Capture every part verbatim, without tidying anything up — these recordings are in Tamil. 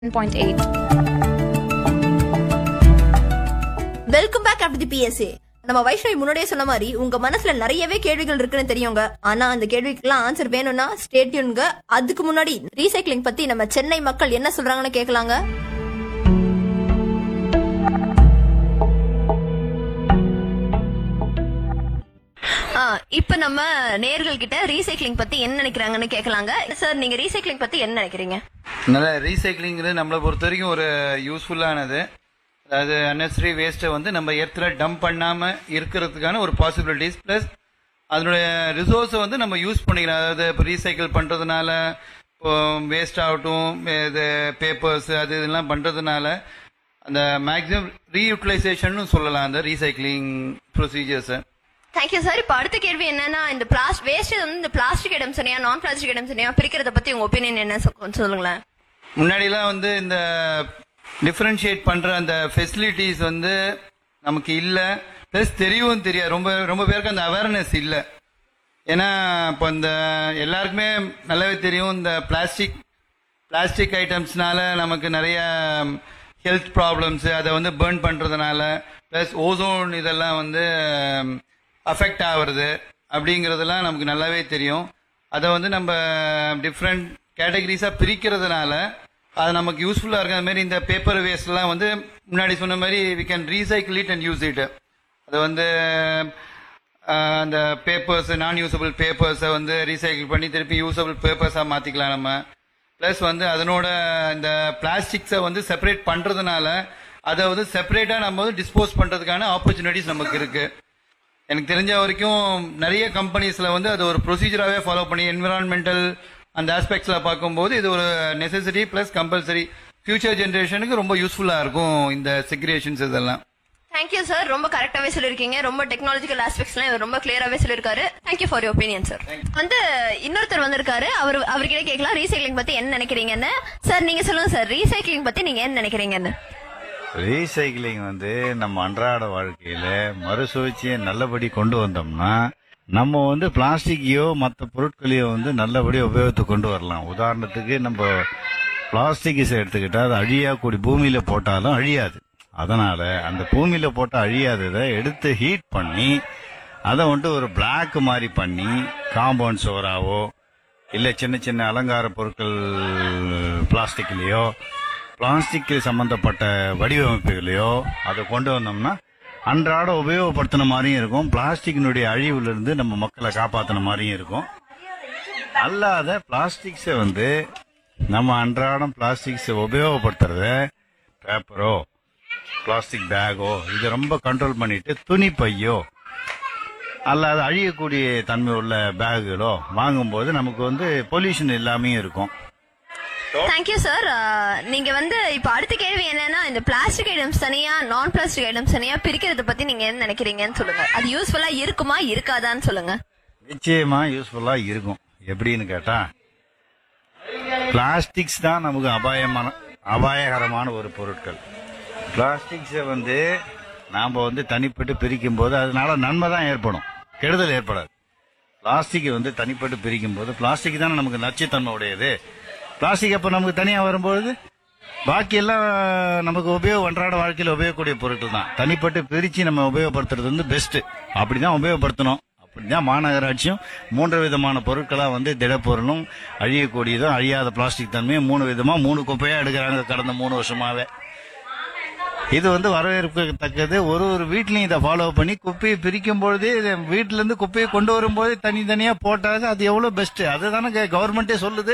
point eight. Welcome back after the PSA. நம்ம வைஷ்ணவி முன்னாடியே சொன்ன மாதிரி உங்க மனசுல நிறையவே கேள்விகள் இருக்குன்னு தெரியுங்க. ஆனா அந்த கேள்விக்கெல்லாம் ஆன்சர் வேணும்னா ஸ்டே டியூன்ங்க. அதுக்கு முன்னாடி ரீசைக்ளிங் பத்தி நம்ம சென்னை மக்கள் என்ன சொல்றாங்கன்னு கேட்கலாங்க. இப்ப நம்ம நேர்கள் கிட்ட ரீசைக்ளிங் பத்தி என்ன நினைக்கிறாங்கன்னு கேட்கலாங்க. சார், நீங்க ரீசைக்ளிங் பத்தி என்ன நினைக்கிறீங்க? நல்ல ரீசைக்ளிங்கிறது நம்மளை பொறுத்த வரைக்கும் ஒரு யூஸ்ஃபுல்லானது. அதாவது அன்னெசரி வேஸ்ட்டை வந்து நம்ம எர்த்துல டம்ப் பண்ணாம இருக்கிறதுக்கான ஒரு பாசிபிலிட்டிஸ், பிளஸ் அதனுடைய ரிசோர்ஸை வந்து நம்ம யூஸ் பண்ணிக்கலாம். அதாவது இப்போ ரீசைக்கிள் பண்றதுனால இப்போ வேஸ்ட் ஆகட்டும், இது பேப்பர்ஸ் அது இதெல்லாம் பண்றதுனால அந்த மேக்ஸிமம் ரீயூட்டிலைசேஷன் சொல்லலாம் அந்த ரீசைக்ளிங் ப்ரொசீஜர்ஸை. Thank you sir. இப்ப அடுத்த கேள்வி என்னன்னா, இந்த பிளாஸ்டிக் வேஸ்ட் வந்து இந்த பிளாஸ்டிக் ஐட்டம் சரியா நான் பிளாஸ்டிக் ஐட்டம் சரியா பிரிக்கிறத பத்தி உங்க ஒப்பீனியன் என்ன சொல்லுங்களேன். முன்னாடிலாம் வந்து இந்த டிஃபரன்ஷியேட் பண்ற அந்த ஃபெசிலிட்டிஸ் வந்து நமக்கு இல்ல, பிளஸ் தெரியவும் தெரியாது. ரொம்ப ரொம்ப பேருக்கு அந்த அவேர்னஸ் இல்ல. ஏன்னா இப்போ இந்த எல்லாருக்குமே நல்லாவே தெரியும், இந்த பிளாஸ்டிக் பிளாஸ்டிக் ஐட்டம்ஸ்னால நமக்கு நிறைய ஹெல்த் ப்ராப்ளம்ஸ், அதை வந்து பேர்ன் பண்றதுனால பிளஸ் ஓசோன் இதெல்லாம் வந்து அஃபெக்ட் ஆகுறது அப்படிங்கறதெல்லாம் நமக்கு நல்லாவே தெரியும். அதை வந்து நம்ம டிஃப்ரெண்ட் கேட்டகரிஸா பிரிக்கிறதுனால அது நமக்கு யூஸ்ஃபுல்லா இருக்கு. அது மாதிரி இந்த பேப்பர் வேஸ்ட் எல்லாம் வந்து முன்னாடி சொன்ன மாதிரி we can recycle it and use it. அது வந்து அந்த பேப்பர்ஸ், நான் யூசபிள் பேப்பர்ஸை வந்து ரீசைக்கிள் பண்ணி திருப்பி யூசபிள் பேப்பர்ஸா மாத்திக்கலாம் நம்ம. பிளஸ் வந்து அதனோட இந்த பிளாஸ்டிக்ஸை வந்து செப்பரேட் பண்றதுனால அதை வந்து செப்பரேட்டா நம்ம வந்து டிஸ்போஸ் பண்றதுக்கான ஆப்பர்ச்சுனிட்டிஸ் நமக்கு இருக்கு. எனக்கு தெரிஞ்ச வரைக்கும் நிறைய கம்பெனிஸ்ல வந்து அது ஒரு ப்ரொசீஜராகவே ஃபாலோ பண்ணி என்விரான்மெண்டல் அந்த ஆஸ்பெக்ட்ஸ்ல பார்க்கும்போது இது ஒரு நெசசரி பிளஸ் கம்பல்சரி. ஃபியூச்சர் ஜெனரேஷனுக்கு ரொம்ப யூஸ்ஃபுல்லா இருக்கும் இந்த செக்ரிகேஷன்ஸ் இதெல்லாம். தேங்க்யூ சார், ரொம்ப கரெக்டாவே சொல்லிருக்கீங்க. ரொம்ப டெக்னாலஜிக்கல் ஆஸ்பெக்ட்ஸ்லாம் ரொம்ப கிளியராவே சொல்லிருக்காரு. Thank you for your opinion sir. வந்து இன்னொருத்தர் வந்திருக்காரு, அவர் அவர்கிட்ட கேட்கலாம் ரீசைக்ளிங் பத்தி என்ன நினைக்கிறீங்கன்னு. சார், நீங்க சொல்லுங்க சார், ரீசைக்ளிங் பத்தி நீங்க என்ன நினைக்கிறீங்கன்னு. ரீசைக்கிளிங் வந்து நம்ம அன்றாட வாழ்க்கையில மறுசுழற்சியை நல்லபடி கொண்டு வந்தோம்னா நம்ம வந்து பிளாஸ்டிக்கையோ மற்ற பொருட்களையோ வந்து நல்லபடியாக உபயோகத்தை கொண்டு வரலாம். உதாரணத்துக்கு நம்ம பிளாஸ்டிக்ஸ் எடுத்துக்கிட்டா அது அழியக்கூடிய பூமியில போட்டாலும் அழியாது. அதனால அந்த பூமியில போட்ட அழியாததை எடுத்து ஹீட் பண்ணி அதை வந்து ஒரு பிளாக் மாதிரி பண்ணி காம்பவுண்ட் சோறாவோ இல்லை சின்ன சின்ன அலங்கார பொருட்கள் பிளாஸ்டிக்லயோ பிளாஸ்டிக் சம்பந்தப்பட்ட வடிவமைப்புகளையோ அதை கொண்டு வந்தோம்னா அன்றாட உபயோகப்படுத்தின மாதிரியும் இருக்கும். பிளாஸ்டிக்கினுடைய அழிவுல நம்ம மக்களை காப்பாத்தின மாதிரியும் இருக்கும். அல்லாத பிளாஸ்டிக்ஸை வந்து நம்ம அன்றாடம் பிளாஸ்டிக்ஸை உபயோகப்படுத்துறத பேப்பரோ பிளாஸ்டிக் பேக்கோ இதை ரொம்ப கண்ட்ரோல் பண்ணிட்டு துணி பையோ அல்லாத அழியக்கூடிய தன்மை உள்ள பேக்குகளோ வாங்கும்போது நமக்கு வந்து பொல்யூஷன் எல்லாமே இருக்கும். Thank you sir. நீங்க வந்து இப்ப அடுத்த கேள்வி என்னன்னா, இந்த பிளாஸ்டிக் ஐட்டம்ஸ் தனியா நான் பிளாஸ்டிக் ஐட்டம்ஸ் தனியா பிரிக்கிறத பத்தி நீங்க என்ன நினைக்கிறீங்கன்னு சொல்லுங்க. அது யூஸ்ஃபுல்லா இருக்குமா இருக்காதான்னு சொல்லுங்க. நிச்சயமா யூஸ்ஃபுல்லா இருக்கும். எப்படின்னு கேட்டா, பிளாஸ்டிக்ஸ் தான் நமக்கு அபாயமான அபாயகரமான ஒரு பொருட்கள். பிளாஸ்டிக்ஸை வந்து நாம வந்து தனிப்பட்டு பிரிக்கும் போது அதனால நன்மை தான் ஏற்படும், கெடுதல் ஏற்படாது. பிளாஸ்டிக் வந்து தனிப்பட்டு பிரிக்கும் போது பிளாஸ்டிக் தானே நமக்கு நச்சுத்தன்மை உடையது. பிளாஸ்டிக் அப்ப நமக்கு தனியா வரும்போது பாக்கி எல்லாம் நமக்கு உபயோக அன்றாட வாழ்க்கையில் உபயோகக்கூடிய பொருட்கள் தான். தனிப்பட்டு பிரிச்சு நம்ம உபயோகப்படுத்துறது வந்து பெஸ்ட். அப்படிதான் உபயோகப்படுத்தணும். அப்படிதான் மாநகராட்சியும் மூன்று விதமான பொருட்களா வந்து திடப்பொருளும் அழியக்கூடியதும் அழியாத பிளாஸ்டிக் தன்மையும் மூணு விதமா மூணு குப்பையா எடுக்கிறாங்க கடந்த மூணு வருஷமாவே. இது வந்து வரவேற்கத்தக்கது. ஒரு ஒரு வீட்லயும் இதை ஃபாலோ பண்ணி குப்பையை பிரிக்கும் பொழுதே வீட்டுல இருந்து குப்பையை கொண்டு வரும்போது தனித்தனியா போட்டாங்க. அது எவ்வளவு பெஸ்ட். அதுதானே கவர்மெண்டே சொல்லுது.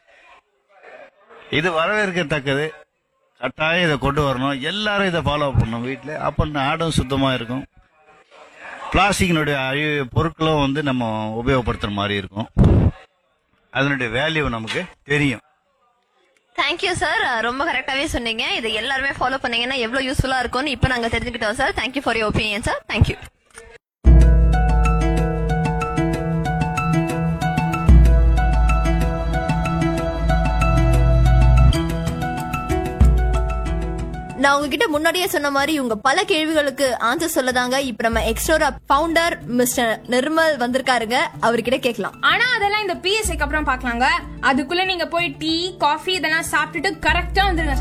இது வரவேற்கத்தக்கது. கட்டாயம் இதை கொண்டு வரணும். எல்லாரும் இதை ஃபாலோ பண்ணணும் வீட்டில். அப்போ நாடும் சுத்தமா இருக்கும். பிளாஸ்டிக்கினுடைய அழிவு பொருட்களும் வந்து நம்ம உபயோகப்படுத்துற மாதிரி இருக்கும். அதனுடைய வேல்யூ நமக்கு தெரியும். தேங்க்யூ சார், ரொம்ப கரெக்டாவே சொன்னீங்க. இதை எல்லாருமே ஃபாலோ பண்ணீங்கன்னா எவ்வளவு யூஸ்ஃபுல்லா இருக்கும்னு இப்ப நாங்க தெரிஞ்சுக்கிட்டோம் sir. Thank you for your opinion sir. Thank you. நான் உங்ககிட்ட முன்னாடியே சொன்ன மாதிரி இவங்க பல கேள்விகளுக்கு ஆன்சர் சொல்லதாங்க இப்ப நம்ம எக்ஸ்ட்ரா ஃபவுண்டர் மிஸ்டர் நிர்மல் வந்திருக்காருங்க, அவர்கிட்ட கேட்கலாம். ஆனா அதெல்லாம் இந்த பிஎஸ்ஐக்கு அப்புறம் பாக்கலாங்க. அதுக்குள்ள நீங்க போய் டீ காஃபி இதெல்லாம் சாப்பிட்டுட்டு கரெக்டா வந்துருங்க.